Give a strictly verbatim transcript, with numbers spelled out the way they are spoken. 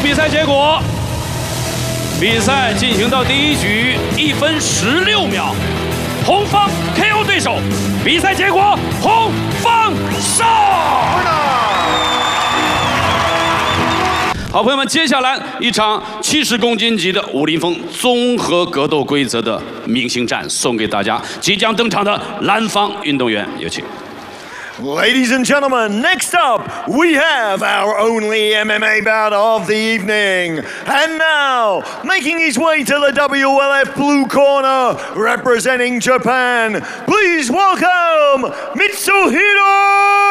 比赛结果。比赛进行到第一局一分十六秒，红方 K O 对手。比赛结果，红方胜。好，朋友们，接下来一场七十公斤级的武林风综合格斗规则的明星战送给大家。即将登场的蓝方运动员，有请。 Ladies and gentlemen, next up, we have our only M M A bout of the evening. And now, making his way to the W L F blue corner, representing Japan, please welcome Mitsuhiro